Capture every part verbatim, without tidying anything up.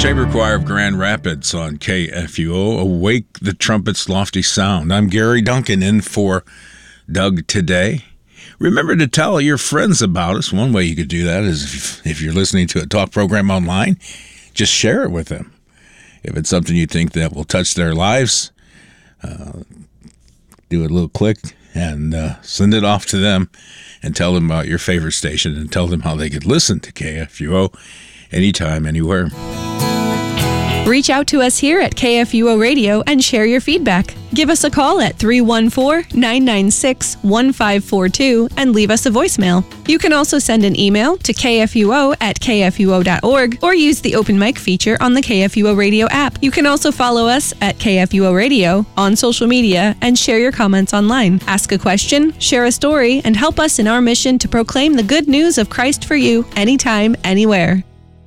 Chamber Choir of Grand Rapids on K F U O, Awake the Trumpet's Lofty Sound. I'm Gary Duncan in for Doug today. Remember to tell your friends about us. One way you could do that is if, if you're listening to a talk program online, just share it with them. If it's something you think that will touch their lives, uh, do a little click and uh, send it off to them and tell them about your favorite station and tell them how they could listen to K F U O anytime, anywhere. Reach out to us here at K F U O Radio and share your feedback. Give us a call at three one four, nine nine six, one five four two and leave us a voicemail. You can also send an email to k f u o at k f u o dot org or use the open mic feature on the K F U O Radio app. You can also follow us at K F U O Radio on social media and share your comments online. Ask a question, share a story, and help us in our mission to proclaim the good news of Christ for you anytime, anywhere.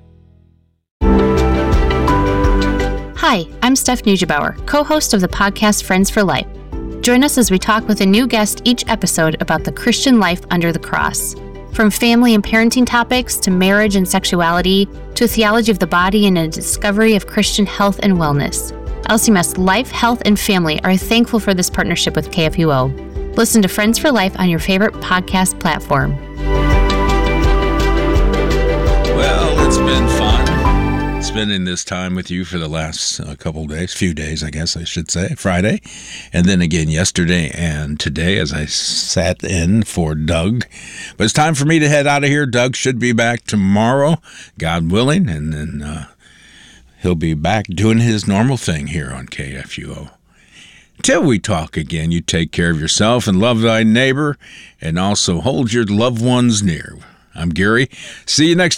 Hi, I'm Steph Neugebauer, co-host of the podcast Friends for Life. Join us as we talk with a new guest each episode about the Christian life under the cross. From family and parenting topics to marriage and sexuality to theology of the body and a discovery of Christian health and wellness. L C M S Life, Health, and Family are thankful for this partnership with K F U O. Listen to Friends for Life on your favorite podcast platform. Well, it's been fun spending this time with you for the last uh, couple days, few days, I guess I should say, Friday, and then again yesterday and today as I sat in for Doug. But it's time for me to head out of here. Doug should be back tomorrow, God willing, and then uh, he'll be back doing his normal thing here on K F U O. Till we talk again, you take care of yourself and love thy neighbor, and also hold your loved ones near. I'm Gary. See you next